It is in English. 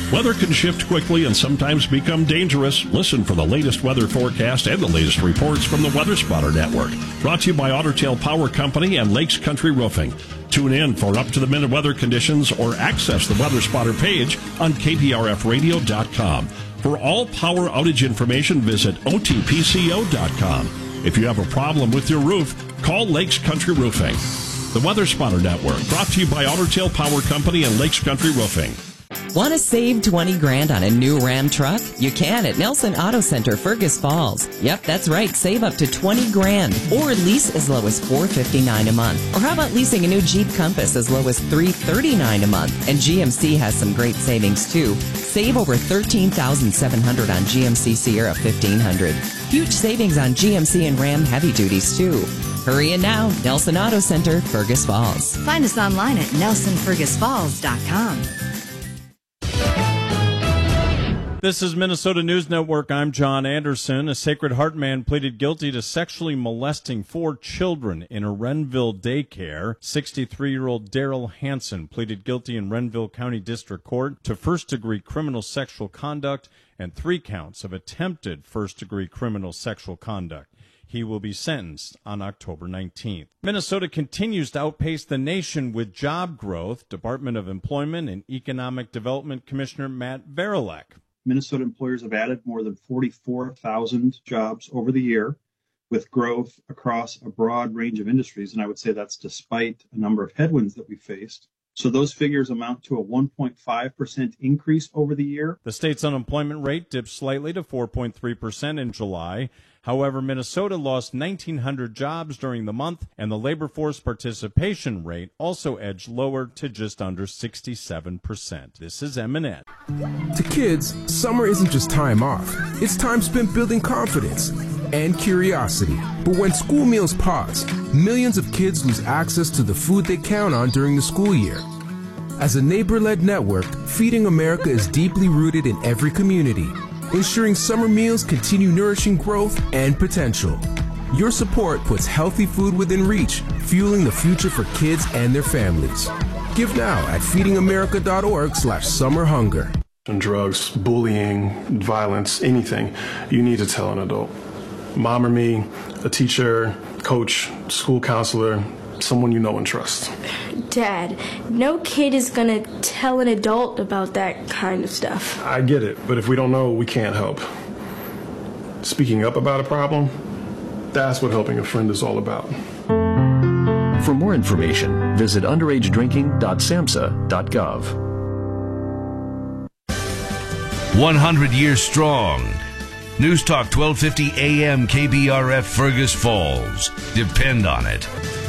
Weather can shift quickly and sometimes become dangerous. Listen for the latest weather forecast and the latest reports from the Weather Spotter Network. Brought to you by Otter Tail Power Company and Lakes Country Roofing. Tune in for up-to-the-minute weather conditions or access the Weather Spotter page on KPRFradio.com. For all power outage information, visit OTPCO.com. If you have a problem with your roof, call Lakes Country Roofing. The Weather Spotter Network, brought to you by Otter Tail Power Company and Lakes Country Roofing. Want to save $20 grand on a new Ram truck? You can at Nelson Auto Center, Fergus Falls. Yep, that's right. Save up to $20 grand or lease as low as $459 a month. Or how about leasing a new Jeep Compass as low as $339 a month? And GMC has some great savings too. Save over $13,700 on GMC Sierra 1500. Huge savings on GMC and Ram heavy duties too. Hurry in now. Nelson Auto Center, Fergus Falls. Find us online at nelsonfergusfalls.com. This is Minnesota News Network. I'm John Anderson. A Sacred Heart man pleaded guilty to sexually molesting 4 children in a Renville daycare. 63-year-old Daryl Hansen pleaded guilty in Renville County District Court to first-degree criminal sexual conduct and 3 counts of attempted first-degree criminal sexual conduct. He will be sentenced on October 19th. Minnesota continues to outpace the nation with job growth. Department of Employment and Economic Development Commissioner Matt Varilek. Minnesota employers have added more than 44,000 jobs over the year, with growth across a broad range of industries. And I would say that's despite a number of headwinds that we faced. So those figures amount to a 1.5% increase over the year. The state's unemployment rate dipped slightly to 4.3% in July. However, Minnesota lost 1,900 jobs during the month, and the labor force participation rate also edged lower to just under 67%. This is Eminette. To kids, summer isn't just time off. It's time spent building confidence and curiosity. But when school meals pause, millions of kids lose access to the food they count on during the school year. As a neighbor-led network, Feeding America is deeply rooted in every community, ensuring summer meals continue nourishing growth and potential. Your support puts healthy food within reach, fueling the future for kids and their families. Give now at feedingamerica.org/summerhunger. Drugs, bullying, violence, anything, you need to tell an adult. Mom or me, a teacher, coach, school counselor, someone you know and trust. Dad, no kid is gonna tell an adult about that kind of stuff. I get it, but if we don't know, we can't help. Speaking up about a problem, that's what helping a friend is all about. For more information, visit underagedrinking.samhsa.gov. 100 years strong. News Talk 1250 AM KBRF Fergus Falls. Depend on it.